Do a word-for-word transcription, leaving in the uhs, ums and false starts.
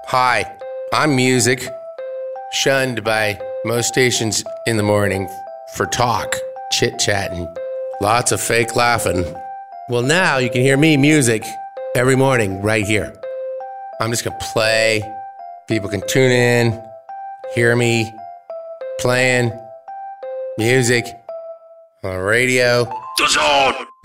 Hi, I'm Music, shunned by most stations in the morning for talk, chit-chatting, lots of fake laughing. Well, now you can hear me, Music, every morning right here. I'm just going to play. People can tune in, hear me playing music on the radio. The Zone!